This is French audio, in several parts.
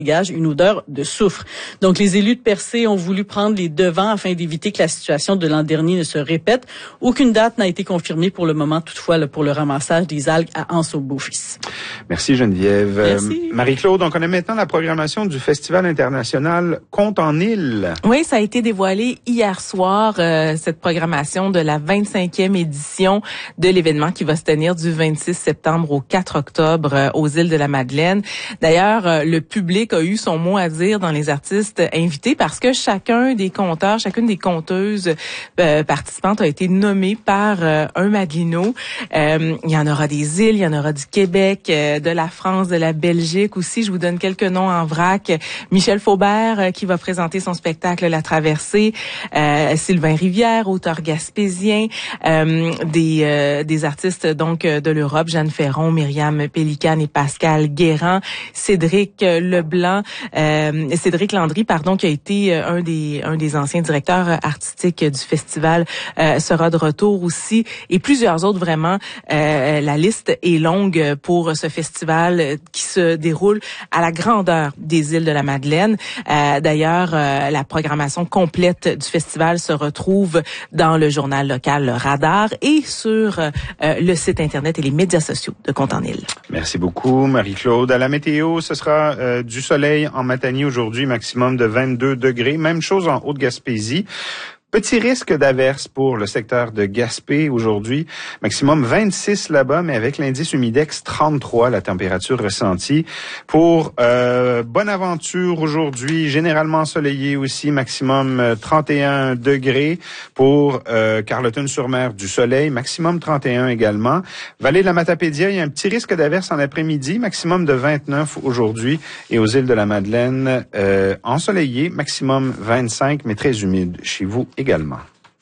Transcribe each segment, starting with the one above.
dégage une odeur de soufre. Donc, les élus de Percé ont voulu prendre les devants afin d'éviter que la situation de l'an dernier ne se répète. Aucune date n'a été confirmée pour le moment, toutefois, pour le ramassage des algues à Anse-au-Beaufils. Merci Geneviève. Merci. Marie-Claude, on connaît maintenant la programmation du Festival international Contes en île. Oui, ça a été dévoilé hier soir, cette programmation de la 25e édition de l'événement qui va se tenir du 26 septembre au 4 octobre aux îles de la Madeleine. D'ailleurs, le public a eu son mot à dire dans les artistes invités parce que chacune des conteuses participantes a été nommée par un Madelino. Il y en aura des îles, il y en aura du Québec, de la France, de la Belgique aussi. Je vous donne quelques noms en vrac. Michel Faubert qui va présenter son spectacle La Traversée, Sylvain Rivière, auteur gaspésien, des artistes donc de l'Europe, Jeanne Ferron, Myriam Pélican et Pascal Guérand, Cédric Landry, qui a été un des anciens directeurs artistiques du festival, sera de retour aussi, et plusieurs autres vraiment. La liste est longue pour ce festival qui se déroule à la grandeur des îles de la Madeleine. D'ailleurs, la programmation complète du festival se retrouve dans le journal local Le Radar et sur le site Internet et les médias sociaux de Contes en île. Merci beaucoup, Marie-Claude. À la météo, ce sera du soleil en Matanie aujourd'hui, maximum de 22 degrés. Même chose en Haute-Gaspésie. Petit risque d'averse pour le secteur de Gaspé aujourd'hui. Maximum 26 là-bas, mais avec l'indice humidex 33, la température ressentie. Pour Bonaventure aujourd'hui, généralement ensoleillé aussi, maximum 31 degrés. Pour Carleton-sur-Mer, du soleil, maximum 31 également. Vallée de la Matapédia, il y a un petit risque d'averse en après-midi, maximum de 29 aujourd'hui. Et aux îles de la Madeleine, ensoleillé, maximum 25, mais très humide chez vous également.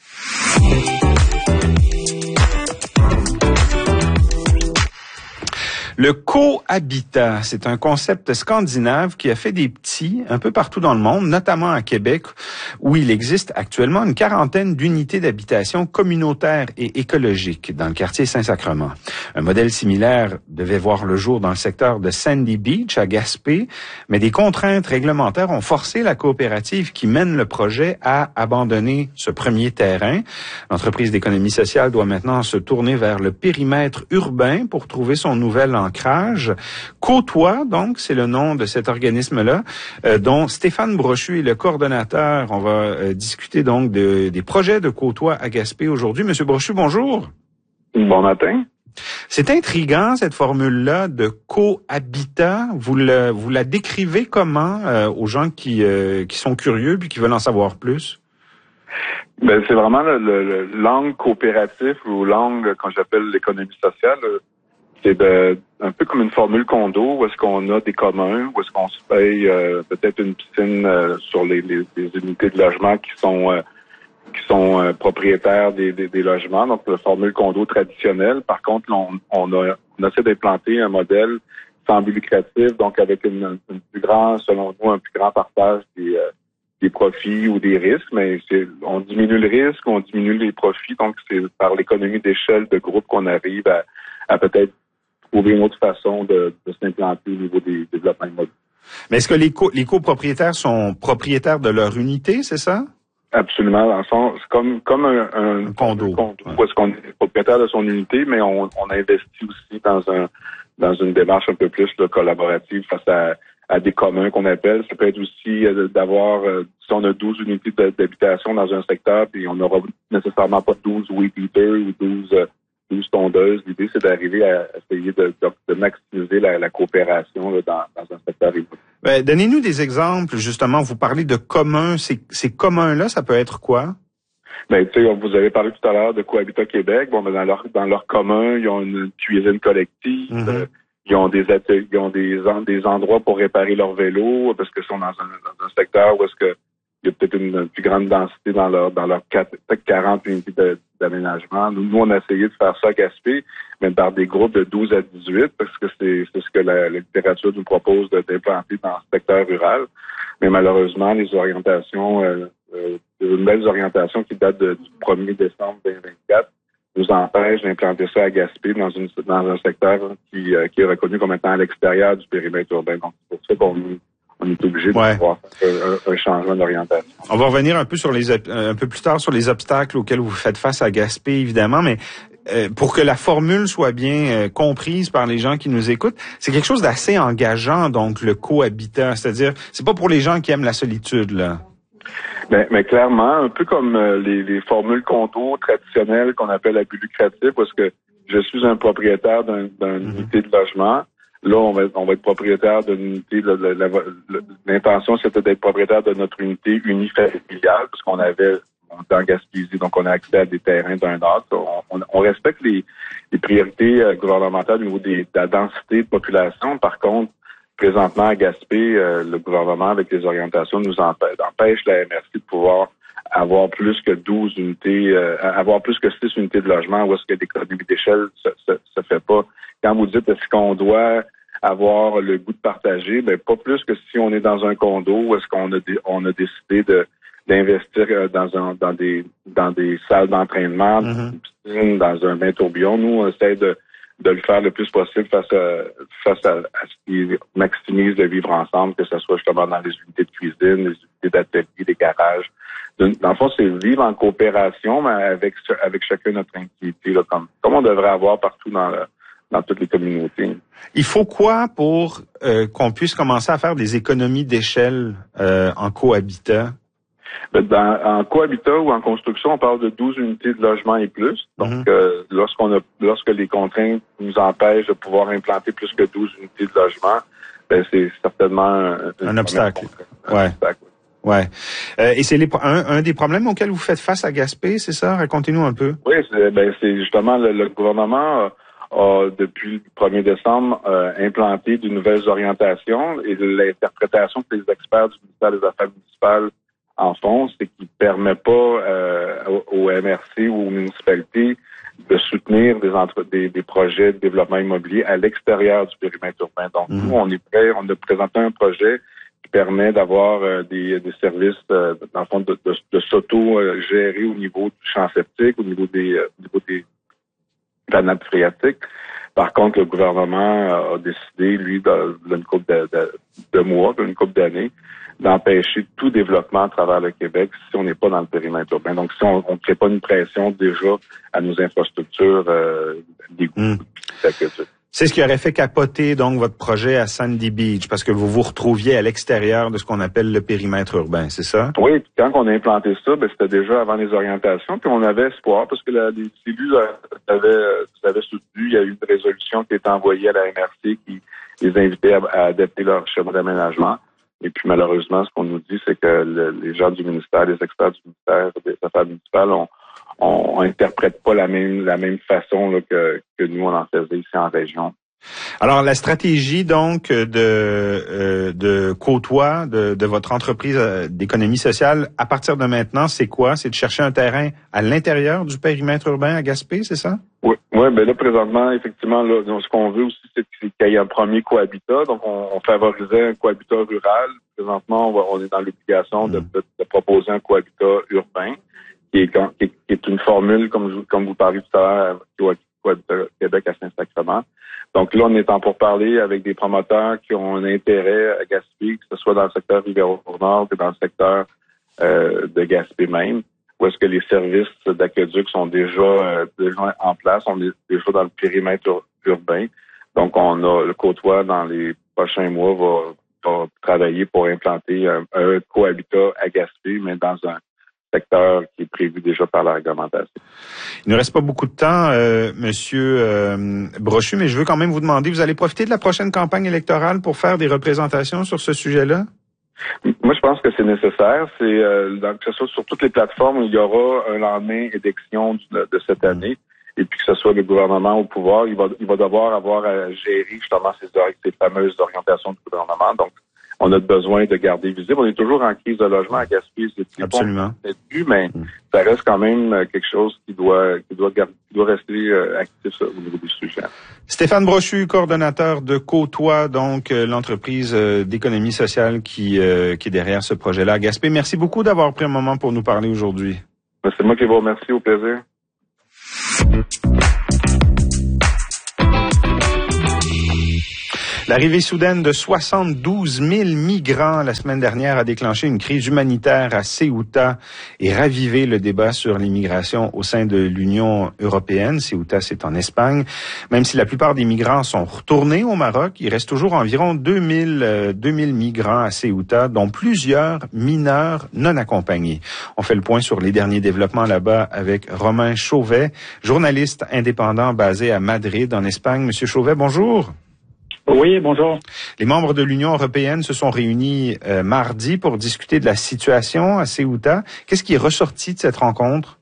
Le cohabitat, c'est un concept scandinave qui a fait des petits un peu partout dans le monde, notamment à Québec, où il existe actuellement une quarantaine d'unités d'habitation communautaires et écologiques dans le quartier Saint-Sacrement. Un modèle similaire devait voir le jour dans le secteur de Sandy Beach, à Gaspé, mais des contraintes réglementaires ont forcé la coopérative qui mène le projet à abandonner ce premier terrain. L'entreprise d'économie sociale doit maintenant se tourner vers le périmètre urbain pour trouver son nouvel ancrage. Côtois, donc, c'est le nom de cet organisme-là, dont Stéphane Brochu est le coordonnateur. On va discuter donc des projets de Côtois à Gaspé aujourd'hui. Monsieur Brochu, bonjour. Bon matin. C'est intriguant, cette formule-là de cohabitat. Vous la décrivez comment aux gens qui sont curieux puis qui veulent en savoir plus? Ben, c'est vraiment l'angle coopératif ou l'angle, quand j'appelle l'économie sociale, c'est un peu comme une formule condo où est-ce qu'on a des communs, où est-ce qu'on se paye peut-être une piscine sur les unités de logement qui sont propriétaires des logements, donc la formule condo traditionnelle. Par contre, on essaie d'implanter un modèle sans but lucratif, donc avec selon nous, un plus grand partage des profits ou des risques, mais on diminue le risque, on diminue les profits, donc c'est par l'économie d'échelle de groupe qu'on arrive à peut-être trouver une autre façon de s'implanter au niveau des développements immobiliers. Mais est-ce que les copropriétaires sont propriétaires de leur unité, c'est ça? Absolument. Dans le sens, c'est comme un condo. Où est-ce qu'on est propriétaire de son unité, mais on investit aussi dans une démarche un peu plus collaborative face à des communs qu'on appelle. Ça peut être aussi d'avoir, si on a 12 unités d'habitation dans un secteur, puis on n'aura nécessairement pas 12 weed eaters ou 12 tondeuses. L'idée, c'est d'arriver à essayer de maximiser la coopération là, dans un secteur immobilier. Donnez-nous des exemples, justement. Vous parlez de communs. Ces communs-là, ça peut être quoi? Ben, tu sais, vous avez parlé tout à l'heure de Cohabitat Québec. Bon, ben, dans leur commun, ils ont une cuisine collective. Mm-hmm. Ils ont des ateliers, ils ont des endroits pour réparer leur vélo, parce que sont dans un secteur où est-ce que il y a peut-être une plus grande densité dans leur peut-être 40 unités d'aménagement. Nous, on a essayé de faire ça à Gaspé, mais par des groupes de 12 à 18, parce que c'est ce que la littérature nous propose d'implanter dans ce secteur rural. Mais malheureusement, les orientations, de nouvelles orientations qui datent du 1er décembre 2024 nous empêchent d'implanter ça à Gaspé dans un secteur qui est reconnu comme étant à l'extérieur du périmètre urbain. Donc, c'est pour ça on est obligé de pouvoir faire un changement d'orientation. On va revenir un peu un peu plus tard sur les obstacles auxquels vous faites face à Gaspé, évidemment, mais pour que la formule soit bien comprise par les gens qui nous écoutent, c'est quelque chose d'assez engageant, donc le cohabitat, c'est-à-dire c'est pas pour les gens qui aiment la solitude, là. Mais clairement, un peu comme les formules condo traditionnelles qu'on appelle à but lucratif, parce que je suis un propriétaire d'une unité de logement. Là, on va être propriétaire d'une unité. L'intention, c'était d'être propriétaire de notre unité unifamiliale, parce qu'on était en Gaspésie, donc on a accès à des terrains d'un autre. On respecte les priorités gouvernementales au niveau de la densité de population. Par contre, présentement à Gaspé, le gouvernement, avec les orientations, nous empêche la MRC de pouvoir avoir plus que 12 unités, avoir plus que 6 unités de logement, où est-ce que l'économie d'échelle se fait pas. Quand vous dites est-ce qu'on doit avoir le goût de partager, ben pas plus que si on est dans un condo, où est-ce qu'on a décidé d'investir dans des salles d'entraînement, dans un bain tourbillon. Nous, on essaie de le faire le plus possible face à ce qui maximise le vivre ensemble, que ce soit justement dans les unités de cuisine, les unités d'atelier, les garages. Dans le fond, c'est vivre en coopération, mais avec chacun notre intimité, là, comme on devrait avoir partout dans toutes les communautés. Il faut quoi pour qu'on puisse commencer à faire des économies d'échelle en cohabitat? En cohabitat ou en construction, on parle de 12 unités de logement et plus. Donc, lorsque les contraintes nous empêchent de pouvoir implanter plus que 12 unités de logement, ben c'est certainement un obstacle. Ouais. Et c'est un des problèmes auxquels vous faites face à Gaspé, c'est ça? Racontez-nous un peu. Oui, c'est justement le gouvernement a depuis le 1er décembre implanté de nouvelles orientations et de l'interprétation que les experts du ministère des Affaires municipales en fond, c'est qu'il ne permet pas au MRC ou aux municipalités de soutenir des projets de développement immobilier à l'extérieur du périmètre urbain. Donc, nous, on est prêt, on a présenté un projet qui permet d'avoir des services, dans le fond, de s'auto-gérer au niveau du champ septique, au niveau de la nappe phréatique. Par contre, le gouvernement a décidé, lui, dans une couple de mois, une couple d'années, d'empêcher tout développement à travers le Québec si on n'est pas dans le périmètre urbain. Donc, si on ne crée pas une pression déjà à nos infrastructures d'égouts. C'est ce qui aurait fait capoter donc votre projet à Sandy Beach, parce que vous vous retrouviez à l'extérieur de ce qu'on appelle le périmètre urbain, c'est ça? Oui, puis quand on a implanté ça, c'était déjà avant les orientations, puis on avait espoir, parce que les élus avaient soutenu, il y a eu une résolution qui est envoyée à la MRC qui les invitait à adapter leur schéma d'aménagement. Et puis malheureusement, ce qu'on nous dit, c'est que les gens du ministère, les experts du ministère des Affaires municipales, on interprète pas la même façon là, que nous on en faisait ici en région. Alors la stratégie donc de Côtois, de votre entreprise d'économie sociale, à partir de maintenant, c'est quoi? C'est de chercher un terrain à l'intérieur du périmètre urbain à Gaspé, c'est ça? Oui, ben là présentement, effectivement, là, ce qu'on veut aussi, c'est qu'il y ait un premier cohabitat. Donc on favorisait un cohabitat rural. Présentement, on est dans l'obligation de proposer un cohabitat urbain, qui est une formule, comme vous parliez tout à l'heure, Cohabitat Québec à Saint-Sacrement. Donc là, on est en pourparlers avec des promoteurs qui ont un intérêt à Gaspé, que ce soit dans le secteur Rivière-au-Nord que dans le secteur de Gaspé même, où est-ce que les services d'aqueduc sont déjà en place, on est déjà dans le périmètre urbain. Donc, on a le Côtois dans les prochains mois va travailler pour implanter un cohabitat à Gaspé, mais dans un secteur qui est prévu déjà par la réglementation. Il ne reste pas beaucoup de temps, Monsieur Brochu, mais je veux quand même vous demander, vous allez profiter de la prochaine campagne électorale pour faire des représentations sur ce sujet-là? Moi, je pense que c'est nécessaire. Que ce soit sur toutes les plateformes, il y aura un lendemain élection de cette année. Et puis que ce soit le gouvernement au pouvoir, il va devoir avoir à gérer justement ces fameuses orientations du gouvernement. Donc, on a besoin de garder visible. On est toujours en crise de logement à Gaspé. Absolument. Mais ça reste quand même quelque chose qui doit rester actif au niveau du sujet. Stéphane Brochu, coordonnateur de Côtois, donc l'entreprise d'économie sociale qui est derrière ce projet-là à Gaspé. Merci beaucoup d'avoir pris un moment pour nous parler aujourd'hui. C'est moi qui vous remercie. Au plaisir. L'arrivée soudaine de 72 000 migrants la semaine dernière a déclenché une crise humanitaire à Ceuta et ravivé le débat sur l'immigration au sein de l'Union européenne. Ceuta, c'est en Espagne. Même si la plupart des migrants sont retournés au Maroc, il reste toujours environ 2000 migrants à Ceuta, dont plusieurs mineurs non accompagnés. On fait le point sur les derniers développements là-bas avec Romain Chauvet, journaliste indépendant basé à Madrid, en Espagne. Monsieur Chauvet, bonjour. Oui, bonjour. Les membres de l'Union européenne se sont réunis mardi pour discuter de la situation à Ceuta. Qu'est-ce qui est ressorti de cette rencontre?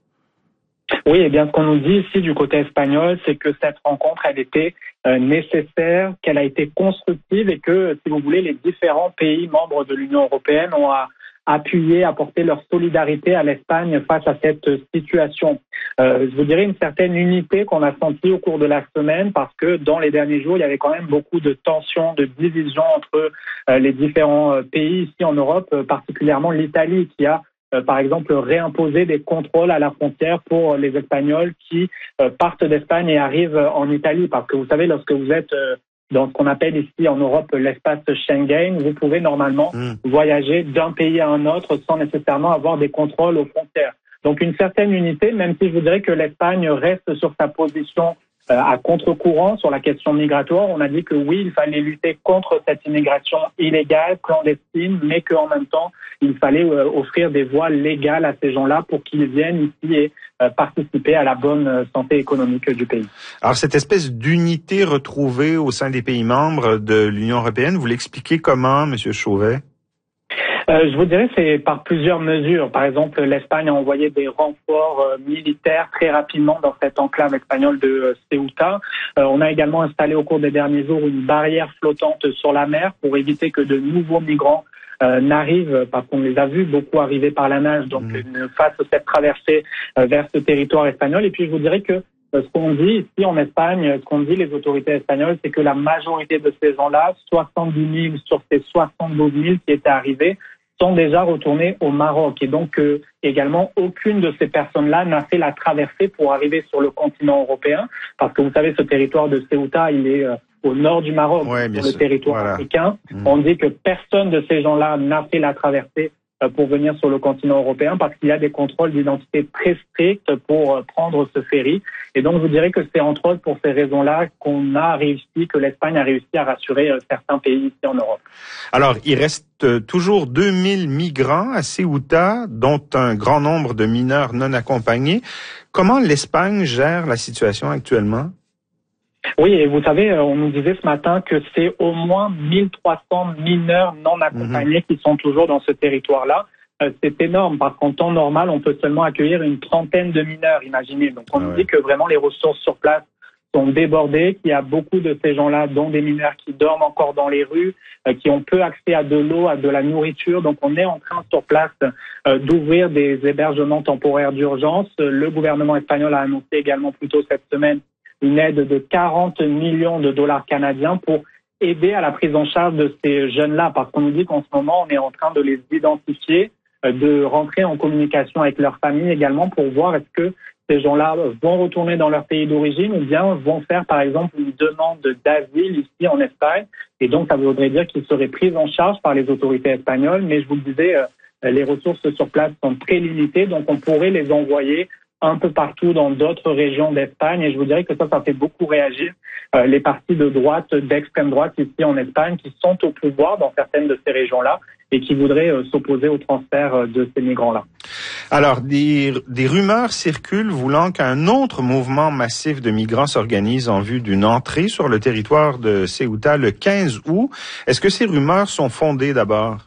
Oui, eh bien, ce qu'on nous dit ici du côté espagnol, c'est que cette rencontre, elle était nécessaire, qu'elle a été constructive et que, si vous voulez, les différents pays membres de l'Union européenne ont appuyé, apporté leur solidarité à l'Espagne face à cette situation. Je vous dirais une certaine unité qu'on a sentie au cours de la semaine parce que dans les derniers jours, il y avait quand même beaucoup de tensions, de divisions entre les différents pays ici en Europe, particulièrement l'Italie qui a par exemple réimposé des contrôles à la frontière pour les Espagnols qui partent d'Espagne et arrivent en Italie. Parce que vous savez, lorsque vous êtes dans ce qu'on appelle ici en Europe l'espace Schengen, vous pouvez normalement voyager d'un pays à un autre sans nécessairement avoir des contrôles aux frontières. Donc une certaine unité, même si je vous dirais que l'Espagne reste sur sa position à contre-courant sur la question migratoire. On a dit que oui, il fallait lutter contre cette immigration illégale, clandestine, mais qu'en même temps, il fallait offrir des voies légales à ces gens-là pour qu'ils viennent ici et participer à la bonne santé économique du pays. Alors, cette espèce d'unité retrouvée au sein des pays membres de l'Union européenne, vous l'expliquez comment, Monsieur Chauvet? Je vous dirais c'est par plusieurs mesures. Par exemple, l'Espagne a envoyé des renforts militaires très rapidement dans cette enclave espagnole de Ceuta. On a également installé au cours des derniers jours une barrière flottante sur la mer pour éviter que de nouveaux migrants n'arrivent, parce qu'on les a vus beaucoup arriver par la nage, donc ne fassent cette traversée vers ce territoire espagnol. Et puis je vous dirais que ce qu'on dit ici en Espagne, ce qu'on dit les autorités espagnoles, c'est que la majorité de ces gens-là, 70 000 sur ces 72 000 qui étaient arrivés, sont déjà retournés au Maroc. Et donc, également, aucune de ces personnes-là n'a fait la traversée pour arriver sur le continent européen. Parce que vous savez, ce territoire de Ceuta, il est au nord du Maroc, sur le territoire africain. On dit que personne de ces gens-là n'a fait la traversée pour venir sur le continent européen parce qu'il y a des contrôles d'identité très stricts pour prendre ce ferry. Et donc, je vous dirais que c'est entre autres pour ces raisons-là que l'Espagne a réussi à rassurer certains pays ici en Europe. Alors, il reste toujours 2000 migrants à Ceuta, dont un grand nombre de mineurs non accompagnés. Comment l'Espagne gère la situation actuellement? Oui, et vous savez, on nous disait ce matin que c'est au moins 1300 mineurs non accompagnés qui sont toujours dans ce territoire-là. C'est énorme parce qu'en temps normal, on peut seulement accueillir une trentaine de mineurs, imaginez. Donc on nous dit que vraiment les ressources sur place sont débordées, qu'il y a beaucoup de ces gens-là, dont des mineurs qui dorment encore dans les rues, qui ont peu accès à de l'eau, à de la nourriture. Donc on est en train sur place d'ouvrir des hébergements temporaires d'urgence. Le gouvernement espagnol a annoncé également plus tôt cette semaine une aide de 40 millions de dollars canadiens pour aider à la prise en charge de ces jeunes-là, parce qu'on nous dit qu'en ce moment, on est en train de les identifier, de rentrer en communication avec leurs familles également pour voir est-ce que ces gens-là vont retourner dans leur pays d'origine ou bien vont faire, par exemple, une demande d'asile ici en Espagne. Et donc, ça voudrait dire qu'ils seraient pris en charge par les autorités espagnoles. Mais je vous le disais, les ressources sur place sont très limitées, donc on pourrait les envoyer un peu partout dans d'autres régions d'Espagne. Et je vous dirais que ça fait beaucoup réagir les partis de droite, d'extrême droite ici en Espagne qui sont au pouvoir dans certaines de ces régions-là et qui voudraient s'opposer au transfert de ces migrants-là. Alors, des rumeurs circulent voulant qu'un autre mouvement massif de migrants s'organise en vue d'une entrée sur le territoire de Ceuta le 15 août. Est-ce que ces rumeurs sont fondées d'abord?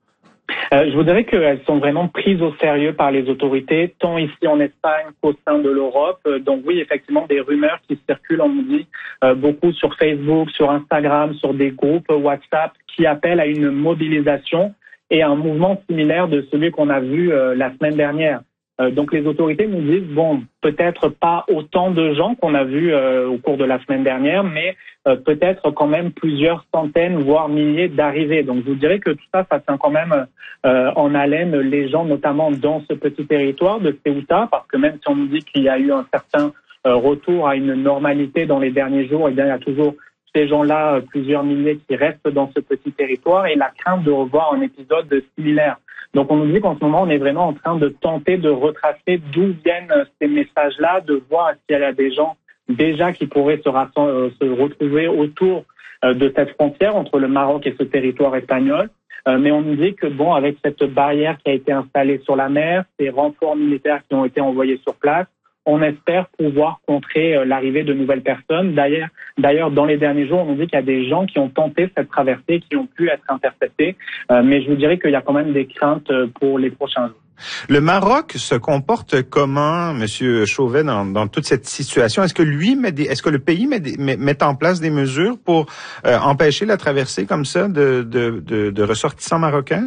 Je vous dirais qu'elles sont vraiment prises au sérieux par les autorités, tant ici en Espagne qu'au sein de l'Europe. Donc oui, effectivement, des rumeurs qui circulent, on nous dit, beaucoup sur Facebook, sur Instagram, sur des groupes WhatsApp qui appellent à une mobilisation et à un mouvement similaire de celui qu'on a vu la semaine dernière. Donc les autorités nous disent, bon, peut-être pas autant de gens qu'on a vus au cours de la semaine dernière, mais peut-être quand même plusieurs centaines, voire milliers d'arrivées. Donc je vous dirais que tout ça tient quand même en haleine les gens, notamment dans ce petit territoire de Ceuta, parce que même si on nous dit qu'il y a eu un certain retour à une normalité dans les derniers jours, eh bien, il y a toujours ces gens-là, plusieurs milliers qui restent dans ce petit territoire et la crainte de revoir un épisode similaire. Donc on nous dit qu'en ce moment, on est vraiment en train de tenter de retracer d'où viennent ces messages-là, de voir s'il y a des gens déjà qui pourraient se retrouver autour de cette frontière entre le Maroc et ce territoire espagnol. Mais on nous dit que bon, avec cette barrière qui a été installée sur la mer, ces renforts militaires qui ont été envoyés sur place, on espère pouvoir contrer l'arrivée de nouvelles personnes. D'ailleurs, dans les derniers jours, on nous dit qu'il y a des gens qui ont tenté cette traversée, qui ont pu être interceptés. Mais je vous dirais qu'il y a quand même des craintes pour les prochains jours. Le Maroc se comporte comment, Monsieur Chauvet, dans toute cette situation? Est-ce que le pays met en place des mesures pour empêcher la traversée comme ça de ressortissants marocains?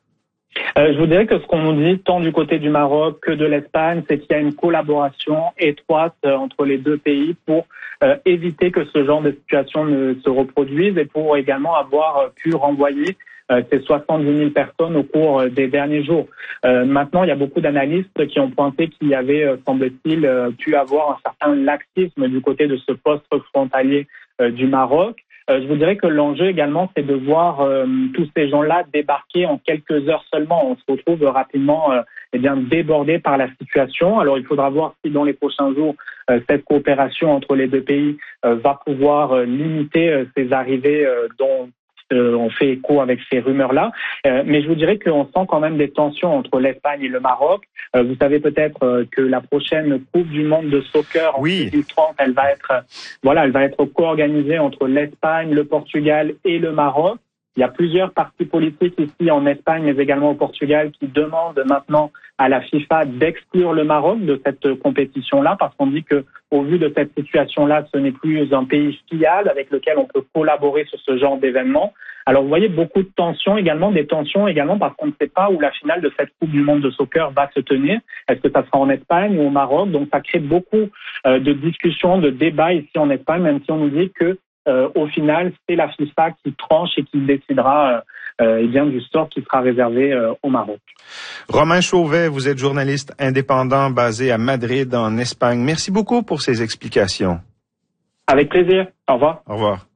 Je vous dirais que ce qu'on nous dit tant du côté du Maroc que de l'Espagne, c'est qu'il y a une collaboration étroite entre les deux pays pour éviter que ce genre de situation ne se reproduise et pour également avoir pu renvoyer ces 70 000 personnes au cours des derniers jours. Maintenant, il y a beaucoup d'analystes qui ont pointé qu'il y avait, semble-t-il, pu avoir un certain laxisme du côté de ce poste frontalier du Maroc. Je vous dirais que l'enjeu également, c'est de voir tous ces gens-là débarquer en quelques heures seulement. On se retrouve rapidement débordé par la situation. Alors, il faudra voir si dans les prochains jours, cette coopération entre les deux pays va pouvoir limiter ces arrivées dont on fait écho avec ces rumeurs-là. Mais je vous dirais qu'on sent quand même des tensions entre l'Espagne et le Maroc. Vous savez peut-être que la prochaine Coupe du Monde de soccer en 2030, elle va être co-organisée entre l'Espagne, le Portugal et le Maroc. Il y a plusieurs partis politiques ici en Espagne, mais également au Portugal, qui demandent maintenant à la FIFA d'exclure le Maroc de cette compétition-là, parce qu'on dit que, au vu de cette situation-là, ce n'est plus un pays fiable avec lequel on peut collaborer sur ce genre d'événements. Alors, vous voyez beaucoup de tensions également, parce qu'on ne sait pas où la finale de cette Coupe du Monde de soccer va se tenir. Est-ce que ça sera en Espagne ou au Maroc? Donc, ça crée beaucoup de discussions, de débats ici en Espagne, même si on nous dit que au final, c'est la FIFA qui tranche et qui décidera du sort qui sera réservé au Maroc. Romain Chauvet, vous êtes journaliste indépendant basé à Madrid, en Espagne. Merci beaucoup pour ces explications. Avec plaisir. Au revoir. Au revoir.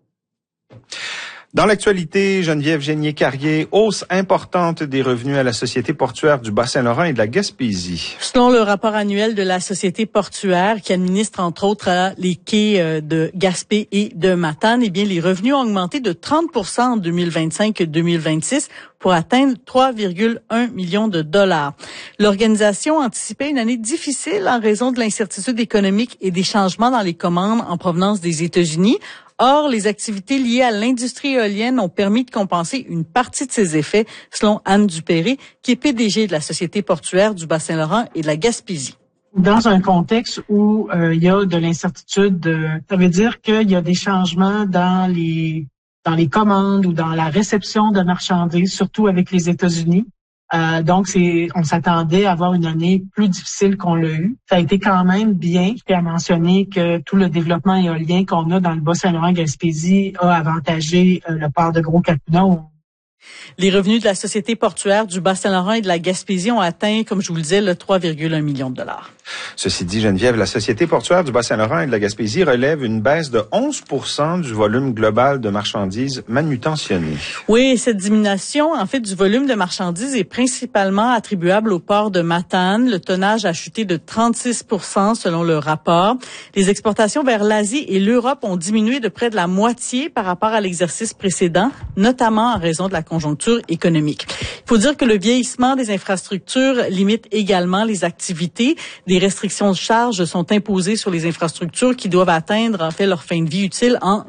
Dans l'actualité, Geneviève Génier-Carrier, hausse importante des revenus à la Société portuaire du Bas-Saint-Laurent et de la Gaspésie. Selon le rapport annuel de la Société portuaire, qui administre entre autres les quais de Gaspé et de Matane, eh bien, les revenus ont augmenté de 30% en 2025-2026 pour atteindre 3,1 millions de dollars. L'organisation anticipait une année difficile en raison de l'incertitude économique et des changements dans les commandes en provenance des États-Unis. Or, les activités liées à l'industrie éolienne ont permis de compenser une partie de ces effets, selon Anne Dupéré, qui est PDG de la Société portuaire du Bas-Saint-Laurent et de la Gaspésie. Dans un contexte où il y a de l'incertitude, ça veut dire qu'il y a des changements dans les commandes ou dans la réception de marchandises, surtout avec les États-Unis. Donc, on s'attendait à avoir une année plus difficile qu'on l'a eu. Ça a été quand même bien. Je tiens à mentionner que tout le développement éolien qu'on a dans le Bas-Saint-Laurent-Gaspésie a avantagé le port de Gros-Capucon. Les revenus de la Société portuaire du Bas-Saint-Laurent et de la Gaspésie ont atteint, comme je vous le disais, le 3,1 millions de dollars. Ceci dit, Geneviève, la Société portuaire du Bas-Saint-Laurent et de la Gaspésie relève une baisse de 11% du volume global de marchandises manutentionnées. Oui, cette diminution, en fait, du volume de marchandises est principalement attribuable au port de Matane. Le tonnage a chuté de 36% selon le rapport. Les exportations vers l'Asie et l'Europe ont diminué de près de la moitié par rapport à l'exercice précédent, notamment en raison de la conjoncture économique. Il faut dire que le vieillissement des infrastructures limite également les activités. Des restrictions de charges sont imposées sur les infrastructures qui doivent atteindre en fait leur fin de vie utile en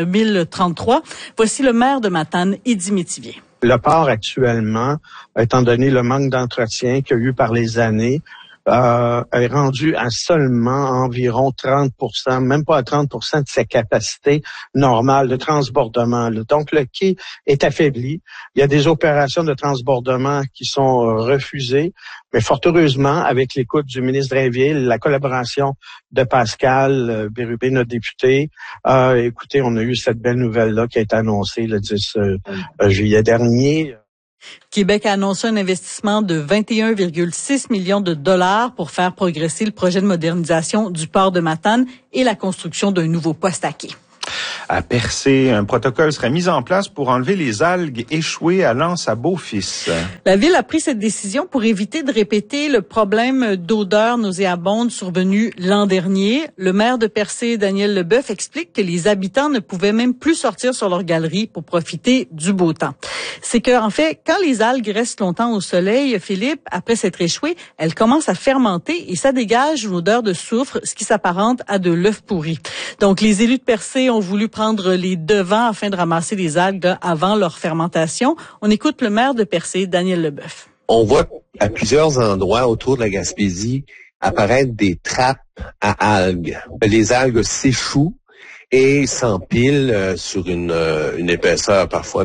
2033. Voici le maire de Matane, Eddy Métivier. Le port actuellement, étant donné le manque d'entretien qu'il y a eu par les années, est rendu à seulement environ 30%, même pas à 30% de sa capacité normale de transbordement. Donc, le quai est affaibli. Il y a des opérations de transbordement qui sont refusées, mais fort heureusement, avec l'écoute du ministre Drainville, la collaboration de Pascal Bérubé, notre député, écoutez, on a eu cette belle nouvelle-là qui a été annoncée le 10 juillet dernier. Québec a annoncé un investissement de 21,6 millions de dollars pour faire progresser le projet de modernisation du port de Matane et la construction d'un nouveau poste à quai. à Percé. Un protocole serait mis en place pour enlever les algues échouées à l'anse à Beaufils. La ville a pris cette décision pour éviter de répéter le problème d'odeur nauséabonde survenu l'an dernier. Le maire de Percé, Daniel Leboeuf, explique que les habitants ne pouvaient même plus sortir sur leur galerie pour profiter du beau temps. C'est que, en fait, quand les algues restent longtemps au soleil, Philippe, après s'être échouées, elles commencent à fermenter et ça dégage une odeur de soufre, ce qui s'apparente à de l'œuf pourri. Donc, les élus de Percé ont voulu prendre les devants afin de ramasser les algues avant leur fermentation. On écoute le maire de Percé, Daniel Leboeuf. On voit à plusieurs endroits autour de la Gaspésie apparaître des trappes à algues. Les algues s'échouent et s'empilent sur une épaisseur parfois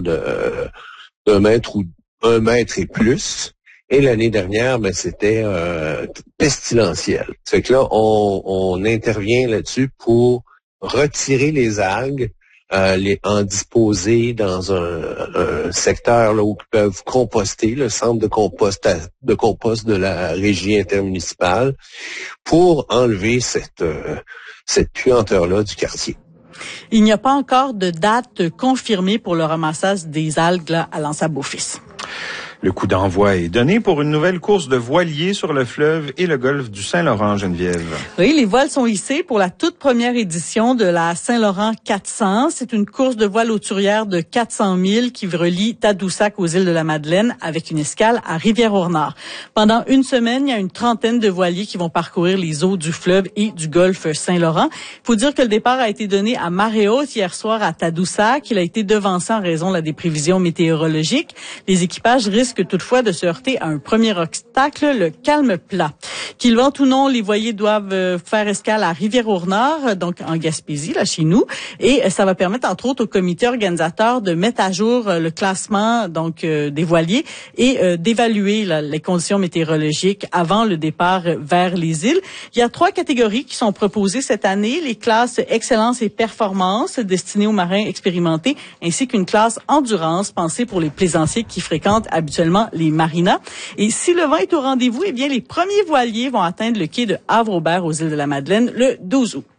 d'un mètre ou 1 mètre et plus. Et l'année dernière, c'était pestilentiel. C'est que là, on intervient là-dessus pour retirer les algues, en disposer dans un secteur là où ils peuvent composter, le centre de compost de la régie intermunicipale, pour enlever cette puanteur-là du quartier. Il n'y a pas encore de date confirmée pour le ramassage des algues là, à l'anse à Beaufils. Le coup d'envoi est donné pour une nouvelle course de voiliers sur le fleuve et le golfe du Saint-Laurent, Geneviève. Oui, les voiles sont hissées pour la toute première édition de la Saint-Laurent 400. C'est une course de voile hauturière de 400 000 qui relie Tadoussac aux îles de la Madeleine avec une escale à Rivière-au-Nord. Pendant une semaine, il y a une trentaine de voiliers qui vont parcourir les eaux du fleuve et du golfe Saint-Laurent. Il faut dire que le départ a été donné à marée haute hier soir à Tadoussac. Il a été devancé en raison des prévisions météorologiques. Les équipages risquent toutefois de se heurter à un premier obstacle, le calme plat. Qu'il vente ou non, les voiliers doivent faire escale à Rivière-au-Nord, donc en Gaspésie, là chez nous, et ça va permettre entre autres au comité organisateur de mettre à jour le classement donc des voiliers et d'évaluer les conditions météorologiques avant le départ vers les îles. Il y a 3 catégories qui sont proposées cette année, les classes excellence et performance destinées aux marins expérimentés, ainsi qu'une classe endurance pensée pour les plaisanciers qui fréquentent habituellement les marinas. Et si le vent est au rendez-vous, eh bien, les premiers voiliers vont atteindre le quai de Havre-Aubert aux îles de la Madeleine le 12 août.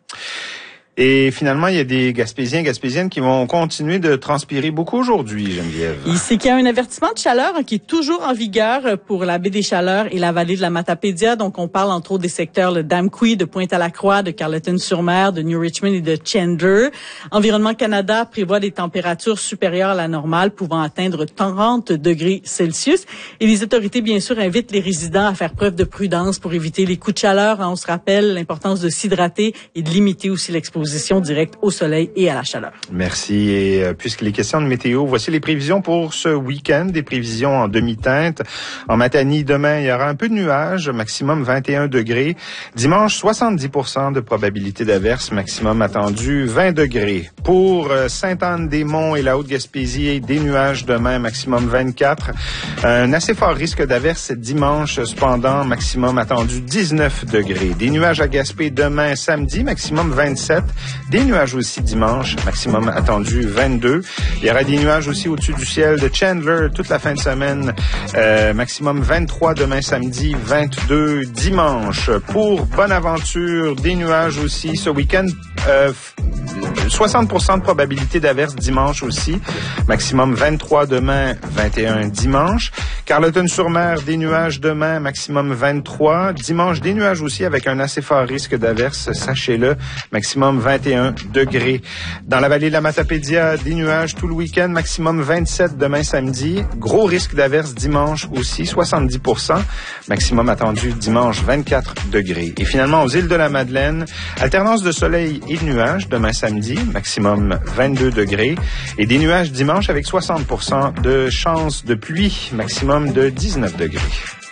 Et finalement, il y a des Gaspésiens et Gaspésiennes qui vont continuer de transpirer beaucoup aujourd'hui, Geneviève. C'est qu'il y a un avertissement de chaleur qui est toujours en vigueur pour la baie des Chaleurs et la vallée de la Matapédia. Donc, on parle entre autres des secteurs d'Amqui, de Pointe-à-la-Croix, de Carleton-sur-Mer, de New Richmond et de Chandler. Environnement Canada prévoit des températures supérieures à la normale, pouvant atteindre 30 degrés Celsius. Et les autorités, bien sûr, invitent les résidents à faire preuve de prudence pour éviter les coups de chaleur. On se rappelle l'importance de s'hydrater et de limiter aussi l'exposition directe au soleil et à la chaleur. Merci. Et puisqu'il est question de météo, voici les prévisions pour ce week-end. Des prévisions en demi-teinte. En Matanie, demain, il y aura un peu de nuages, maximum 21 degrés. Dimanche, 70% de probabilité d'averse, maximum attendu 20 degrés. Pour Sainte-Anne-des-Monts et la Haute-Gaspésie, des nuages demain, maximum 24. Un assez fort risque d'averse dimanche, cependant, maximum attendu 19 degrés. Des nuages à Gaspé demain, samedi, maximum 27. Des nuages aussi dimanche, maximum attendu 22. Il y aura des nuages aussi au-dessus du ciel de Chandler toute la fin de semaine, maximum 23 demain samedi, 22 dimanche. Pour Bonaventure, des nuages aussi ce week-end, 60% de probabilité d'averse dimanche aussi, maximum 23 demain, 21 dimanche. Carleton-sur-Mer, des nuages demain, maximum 23. Dimanche, des nuages aussi avec un assez fort risque d'averse, sachez-le, maximum 21 degrés. Dans la vallée de la Matapédia, des nuages tout le week-end, maximum 27 demain samedi. Gros risque d'averse dimanche aussi, 70%. Maximum attendu dimanche, 24 degrés. Et finalement, aux îles de la Madeleine, alternance de soleil et de nuages demain samedi, maximum 22 degrés. Et des nuages dimanche avec 60% de chance de pluie, maximum de 19 degrés.